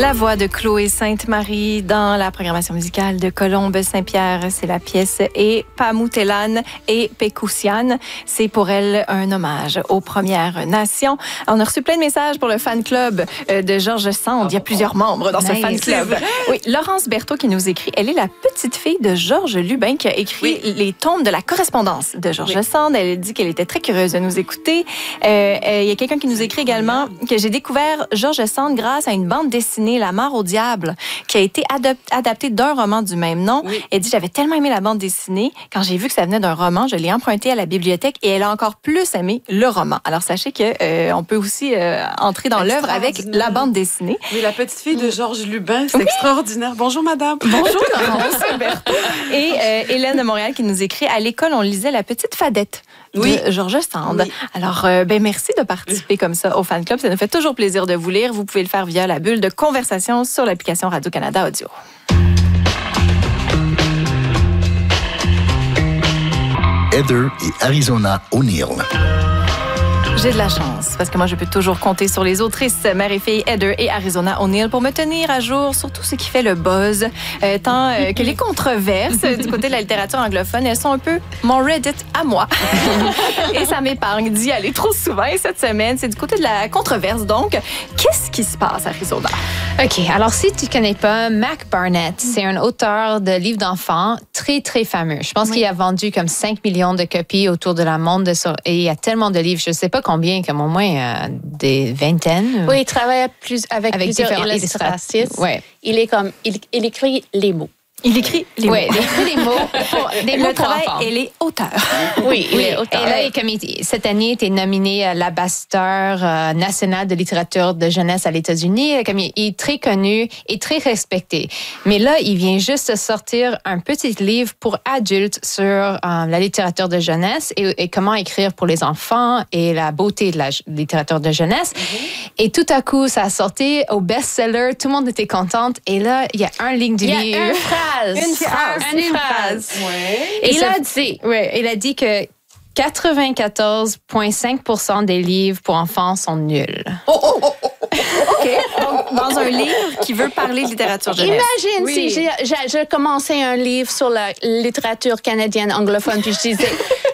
La voix de Chloé Sainte-Marie dans la programmation musicale de Colombe Saint-Pierre. C'est la pièce Et Pamoutelan et Pécoussiane. C'est pour elle un hommage aux Premières Nations. On a reçu plein de messages pour le fan club de Georges Sand. Il y a plusieurs membres dans ce fan club. Oui, Laurence Berthaud qui nous écrit. Elle est la petite fille de Georges Lubin qui a écrit les tomes de la correspondance de Georges Sand. Elle dit qu'elle était très curieuse de nous écouter. Il y a quelqu'un qui nous écrit également que j'ai découvert Georges Sand grâce à une bande dessinée La Mare au diable, qui a été adaptée d'un roman du même nom. Oui. Elle dit, j'avais tellement aimé la bande dessinée, quand j'ai vu que ça venait d'un roman, je l'ai emprunté à la bibliothèque et elle a encore plus aimé le roman. Alors, sachez que on peut aussi entrer dans l'œuvre avec la bande dessinée. Oui, la petite fille de Georges Lubin, c'est extraordinaire. Bonjour, madame. Bonjour, Laurence Berthaud. Et Hélène de Montréal qui nous écrit, à l'école, on lisait La Petite Fadette de Georges Sand. Oui. Alors, merci de participer comme ça au fan club. Ça nous fait toujours plaisir de vous lire. Vous pouvez le faire via la bulle de conversation sur l'application Radio-Canada Audio. Heather et Arizona O'Neill. J'ai de la chance, parce que moi, je peux toujours compter sur les autrices, mère et fille Heather et Arizona O'Neill, pour me tenir à jour sur tout ce qui fait le buzz, tant que les controverses du côté de la littérature anglophone, elles sont un peu mon Reddit à moi. Et ça m'épargne d'y aller trop souvent. Et cette semaine, c'est du côté de la controverse. Donc, qu'est-ce qui se passe, Arizona? OK. Alors, si tu ne connais pas, Mac Barnett, c'est un auteur de livres d'enfants très, très fameux. Je pense qu'il a vendu comme 5 millions de copies autour de la monde. Et il y a tellement de livres, je ne sais pas combien, comme au moins des vingtaines. Oui, il travaille avec plusieurs illustratrices. Ouais. Il écrit les mots. Il écrit les mots. Oui, il écrit des mots. Des mots pour enfants. Et les auteurs. Oui, il est auteur. Et là, cette année, il était nominé à l'ambassadeur national de littérature de jeunesse à l'États-Unis. Il est très connu et très respecté. Mais là, il vient juste de sortir un petit livre pour adultes sur la littérature de jeunesse et comment écrire pour les enfants et la beauté de la littérature de jeunesse. Mm-hmm. Et tout à coup, ça a sorti au best-seller. Tout le monde était contente. Et là, il y a un ligne du livre. Il y a une phrase. Ouais. Et il a dit que 94,5% des livres pour enfants sont nuls. OK. Donc, dans un livre qui veut parler de littérature jeunesse. Imagine si j'ai commencé un livre sur la littérature canadienne anglophone, puis je disais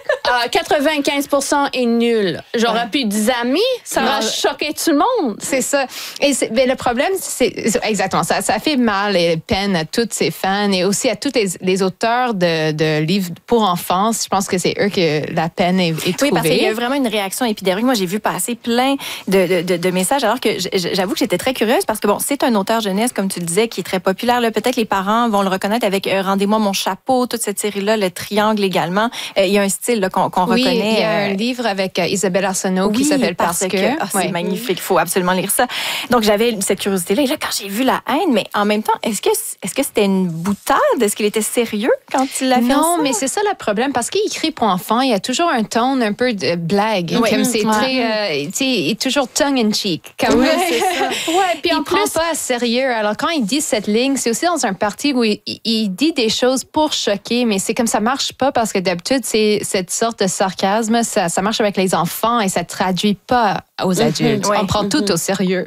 95% est nul. J'aurais pu dire amis, ça va choquer tout le monde. C'est ça. Mais le problème, c'est exactement ça. Ça fait mal et peine à tous ses fans et aussi à tous les auteurs de livres pour enfants. Je pense que c'est eux que la peine est trouvée. Oui, parce qu'il y a vraiment une réaction épidermique. Moi, j'ai vu passer plein de messages, alors que j'avoue que j'étais très curieuse parce que, bon, c'est un auteur jeunesse, comme tu le disais, qui est très populaire. Là, peut-être les parents vont le reconnaître avec Rendez-moi mon chapeau, toute cette série-là, Le Triangle également. Il y a un style là, qu'on reconnaît. Il y a un livre avec Isabelle Arsenault qui s'appelle Parce que. C'est magnifique, il faut absolument lire ça. Donc, j'avais cette curiosité-là. Et là, quand j'ai vu la haine, mais en même temps, est-ce que c'était une boutade? Est-ce qu'il était sérieux quand il l'a fait? Non, mais c'est ça le problème. Parce qu'il écrit pour enfants, il y a toujours un ton un peu de blague. Oui. Comme c'est très. Il est toujours tongue-in-cheek. Comme c'est ça. Puis il prend pas à sérieux. Alors, quand il dit cette ligne, c'est aussi dans un parti où il dit des choses pour choquer, mais c'est comme ça marche pas parce que d'habitude, c'est cette sorte de sarcasme, ça marche avec les enfants et ça traduit pas aux adultes. On prend tout au sérieux.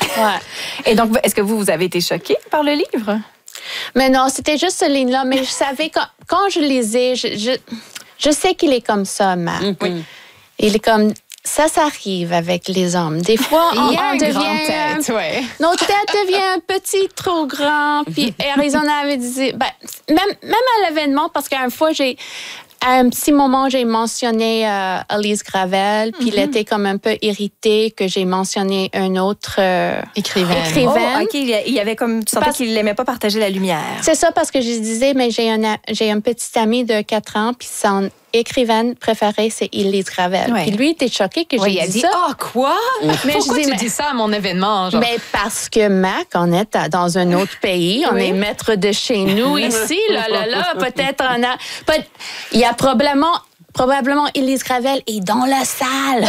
Et donc, est-ce que vous avez été choquée par le livre? Mais non, c'était juste cette ligne-là. Mais je savais, quand je lisais, je sais qu'il est comme ça, Mac. Il est comme... Ça s'arrive avec les hommes. Des fois, on devient... Notre tête devient un petit trop grand. Puis Arizona avait dit... même à l'événement, parce qu'à une fois, à un petit moment, j'ai mentionné Elise Gravel, puis il était comme un peu irrité que j'ai mentionné un autre écrivain. Oh, OK, il y avait comme... Tu sentais qu'il n'aimait pas partager la lumière. C'est ça, parce que je disais, mais j'ai un petit ami de 4 ans, puis son écrivaine préférée, c'est Elise Gravel. Puis lui, il était choqué que j'ai dit ça. Quoi? Mais pourquoi tu dis ça à mon événement? Genre? Mais parce que, Mac, on est dans un autre pays. On est maître de chez nous ici. Peut-être il y a probablement Elise Gravel est dans la salle.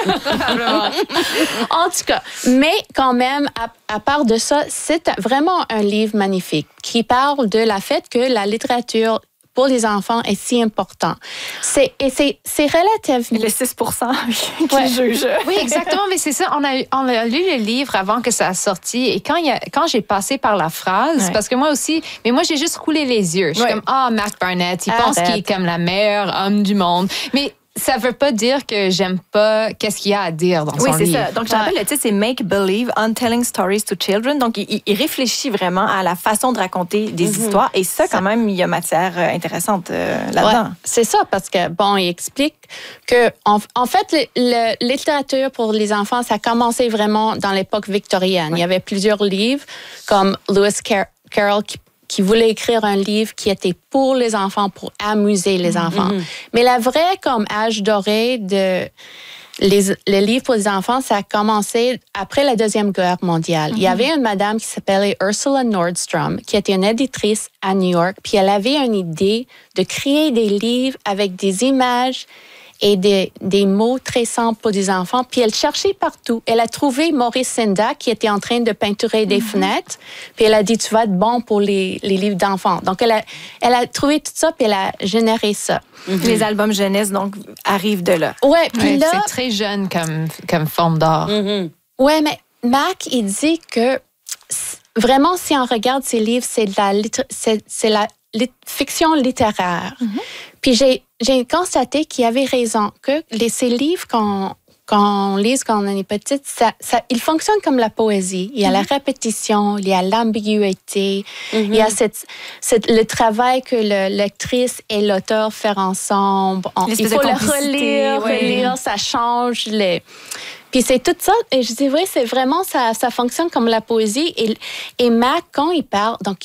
En tout cas, mais quand même, à part de ça, c'est vraiment un livre magnifique qui parle de la fait que la littérature pour les enfants est si important. C'est relativement... Le 6% qui juge. Oui, exactement, mais c'est ça. On a lu le livre avant que ça a sorti et quand j'ai passé par la phrase, parce que moi aussi, mais moi j'ai juste roulé les yeux. Je suis comme, Mac Barnett, il pense qu'il est comme la meilleure homme du monde. Mais ça veut pas dire que j'aime pas qu'est-ce qu'il y a à dire dans son livre. Oui, c'est ça. Donc, je te rappelle, le titre, c'est Make Believe, Untelling Stories to Children. Donc, il réfléchit vraiment à la façon de raconter des histoires. Et ça, quand même, il y a matière intéressante là-dedans. Ouais, c'est ça, parce que, il explique que, en fait, la littérature pour les enfants, ça a commencé vraiment dans l'époque victorienne. Il y avait plusieurs livres, comme Lewis Carroll, qui voulait écrire un livre qui était pour les enfants, pour amuser les enfants. Mais la vraie comme âge doré le livre pour les enfants, ça a commencé après la Deuxième Guerre mondiale. Il y avait une madame qui s'appelait Ursula Nordstrom, qui était une éditrice à New York, puis elle avait une idée de créer des livres avec des images et des mots très simples pour des enfants. Puis elle cherchait partout. Elle a trouvé Maurice Sendak qui était en train de peinturer des fenêtres. Puis elle a dit, tu vas être bon pour les livres d'enfants. Donc elle a trouvé tout ça, puis elle a généré ça. Les albums jeunesse, donc, arrivent de là. Ouais, puis là... C'est très jeune comme forme d'art. Ouais, mais Mac, il dit que vraiment, si on regarde ces livres, c'est la fiction littéraire. Puis j'ai constaté qu'il avait raison, que ces livres qu'on lit quand on est petite, ils fonctionnent comme la poésie. Il y a la répétition, il y a l'ambiguïté, il y a le travail que la lectrice et l'auteur font ensemble. Il faut le relire, ça change. Puis c'est tout ça, et je dis, oui, c'est vraiment, ça fonctionne comme la poésie. Et Mac, quand il parle, donc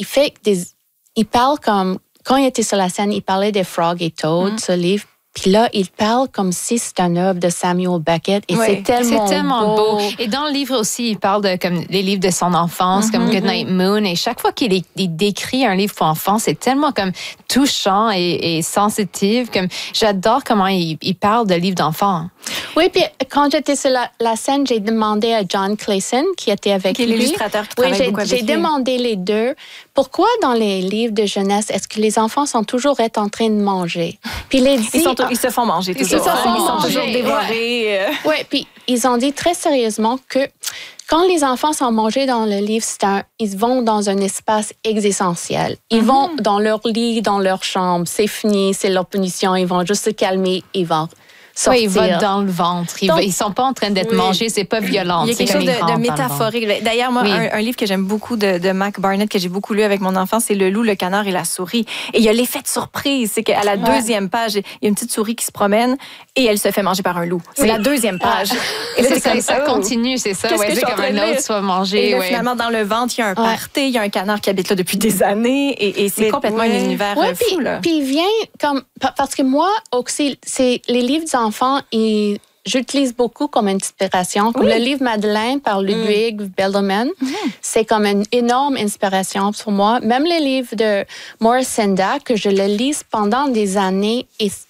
il parle comme, quand il était sur la scène, il parlait de Frog et Toad, ce livre. Puis là, il parle comme si c'était un œuvre de Samuel Beckett. Et c'est tellement beau. Et dans le livre aussi, il parle de comme les livres de son enfance, comme Goodnight Moon. Et chaque fois qu'il décrit un livre pour enfants, c'est tellement comme touchant et sensitif. Comme j'adore comment il parle de livres d'enfants. Oui, puis quand j'étais sur la scène, j'ai demandé à John Clayson, qui était avec lui. Qui est l'illustrateur qui travaille beaucoup avec lui. J'ai demandé les deux. Pourquoi dans les livres de jeunesse, est-ce que les enfants sont toujours en train de manger? Puis ils se font manger toujours. Ils sont toujours dévorés. Oui, puis ils ont dit très sérieusement que quand les enfants sont mangés dans le livre, ils vont dans un espace existentiel. Ils vont dans leur lit, dans leur chambre. C'est fini, c'est leur punition. Ils vont juste se calmer, ils vont sortir. Oui, ils votent dans le ventre. Ils sont pas en train d'être mangés, c'est pas violent. Il y a quelque chose de métaphorique. D'ailleurs, moi, un livre que j'aime beaucoup de Mac Barnett, que j'ai beaucoup lu avec mon enfant, c'est Le loup, le canard et la souris. Et il y a l'effet de surprise. C'est qu'à la deuxième page, il y a une petite souris qui se promène et elle se fait manger par un loup. C'est la deuxième page. Et là, ça continue, c'est ça. C'est comme un autre soit mangé. Et là, finalement, dans le ventre, il y a un party, il y a un canard qui habite là depuis des années. Et c'est complètement un univers fou. Puis il vient comme... Parce que moi, aussi, c'est les livres d'enfants, j'utilise beaucoup comme inspiration. Comme le livre Madeleine par Ludwig Bellman, c'est comme une énorme inspiration pour moi. Même les livres de Maurice Sendak, que je le lis pendant des années.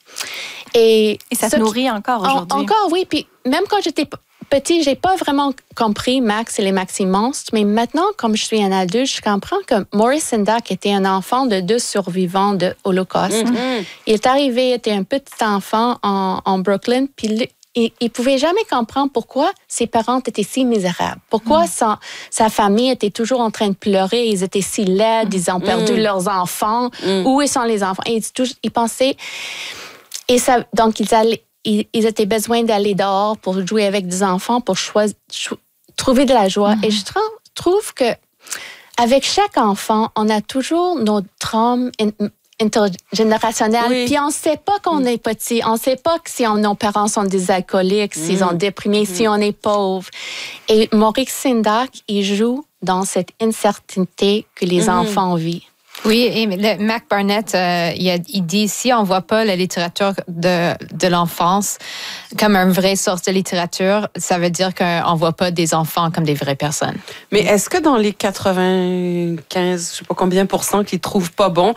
Et ça te nourrit encore aujourd'hui. Encore, oui. Puis même quand j'étais petit, j'ai pas vraiment compris Max et les Maxi Monstres, mais maintenant, comme je suis un adulte, je comprends que Maurice Sendak était un enfant de 2 survivants de l'Holocauste. Il est arrivé, il était un petit enfant en Brooklyn, puis il pouvait jamais comprendre pourquoi ses parents étaient si misérables. Pourquoi sa famille était toujours en train de pleurer, ils étaient si laides, ils ont perdu leurs enfants. Où sont les enfants? Et il pensait... Et ça, donc, ils étaient besoin d'aller dehors pour jouer avec des enfants, pour trouver de la joie. Et je trouve que avec chaque enfant, on a toujours notre traume intergénérationnel. Puis on ne sait pas qu'on est petit. On ne sait pas si nos parents sont des alcooliques, s'ils sont déprimés, si on est pauvre. Et Maurice Sendak, il joue dans cette incertitude que les enfants vivent. Oui, et Mac Barnett, il dit, si on ne voit pas la littérature de l'enfance comme une vraie source de littérature, ça veut dire qu'on ne voit pas des enfants comme des vraies personnes. Mais est-ce que dans les 95, je ne sais pas combien % qu'ils ne trouvent pas bon,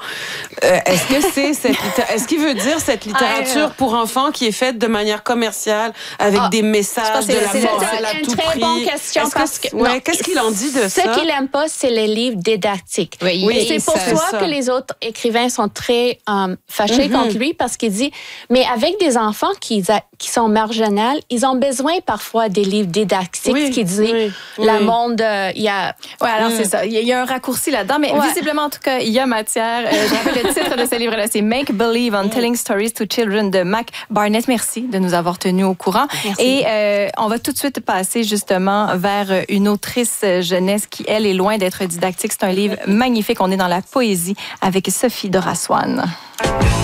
est-ce qu'il veut dire cette littérature pour enfants qui est faite de manière commerciale, avec des messages de la morale à tout prix? C'est une très bonne question. Qu'est-ce qu'il en dit de ça? Ce qu'il n'aime pas, c'est les livres didactiques. Oui, c'est pour ça vois que les autres écrivains sont très fâchés contre lui parce qu'il dit, mais avec des enfants qui sont marginaux, ils ont besoin parfois des livres didactiques qui disent le monde, il y a... Oui, alors c'est ça. Il y a un raccourci là-dedans, mais visiblement, en tout cas, il y a matière. Je rappelle le titre de ce livre-là, c'est Make Believe on Telling Stories to Children de Mac Barnett. Merci de nous avoir tenus au courant. Merci. Et on va tout de suite passer justement vers une autrice jeunesse qui, elle, est loin d'être didactique. C'est un livre magnifique. On est dans la poésie avec Sophie Doraswan.